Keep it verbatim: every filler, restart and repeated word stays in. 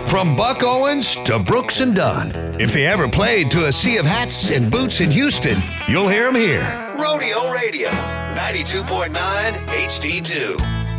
From Buck Owens to Brooks and Dunn. If they ever played to a sea of hats and boots in Houston, you'll hear them here. Rodeo Radio, ninety-two point nine H D two.